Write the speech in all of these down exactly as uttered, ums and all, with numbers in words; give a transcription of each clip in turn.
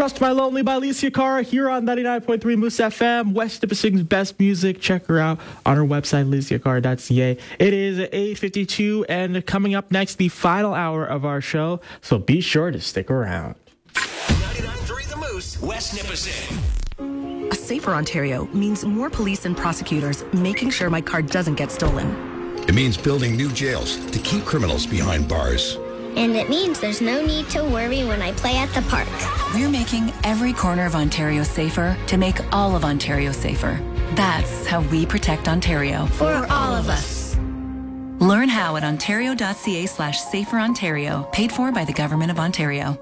Trust My Lonely by Alicia Cara here on ninety-nine point three Moose F M, West Nipissing's best music. Check her out on her website, alicia cara dot c a. It is eight fifty-two, and coming up next, the final hour of our show, so be sure to stick around. ninety-nine point three The Moose, West Nipissing. A safer Ontario means more police and prosecutors making sure my car doesn't get stolen. It means building new jails to keep criminals behind bars. And it means there's no need to worry when I play at the park. We're making every corner of Ontario safer to make all of Ontario safer. That's how we protect Ontario. For all of us. Learn how at ontario.ca slash safer Ontario, paid for by the Government of Ontario.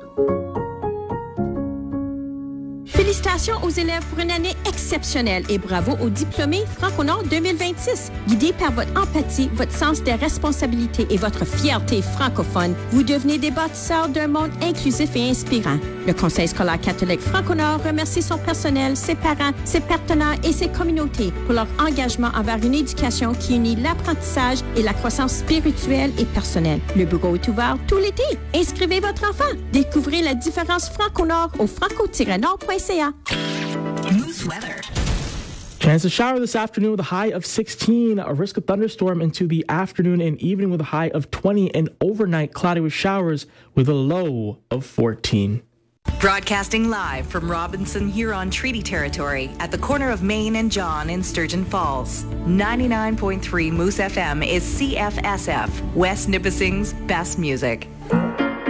Félicitations aux élèves pour une année exceptionnelle et bravo aux diplômés Franco-Nord deux mille vingt-six. Guidés par votre empathie, votre sens des responsabilités et votre fierté francophone, vous devenez des bâtisseurs d'un monde inclusif et inspirant. Le Conseil scolaire catholique Franco-Nord remercie son personnel, ses parents, ses partenaires et ses communautés pour leur engagement envers une éducation qui unit l'apprentissage et la croissance spirituelle et personnelle. Le bureau est ouvert tout l'été. Inscrivez votre enfant. Découvrez la différence Franco-Nord au franco tiret nord point c a. Moose weather. Chance of shower this afternoon with a high of sixteen. A risk of thunderstorm into the afternoon and evening with a high of twenty. And overnight cloudy with showers with a low of fourteen. Broadcasting live from Robinson Huron Treaty Territory at the corner of Main and John in Sturgeon Falls. ninety-nine point three Moose F M is C F S F, West Nipissing's best music.